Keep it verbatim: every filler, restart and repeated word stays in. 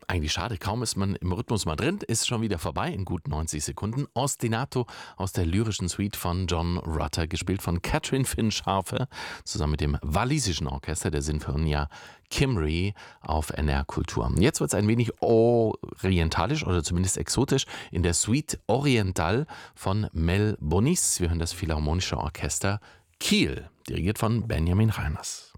Eigentlich schade, kaum ist man im Rhythmus mal drin, ist schon wieder vorbei in gut neunzig Sekunden. Ostinato aus der lyrischen Suite von John Rutter, gespielt von Catherine Finn-Scharfe, zusammen mit dem walisischen Orchester der Sinfonia Cymru auf N R Kultur. Jetzt wird es ein wenig orientalisch oder zumindest exotisch in der Suite Oriental von Mel Bonis. Wir hören das Philharmonische Orchester Kiel, dirigiert von Benjamin Reiners.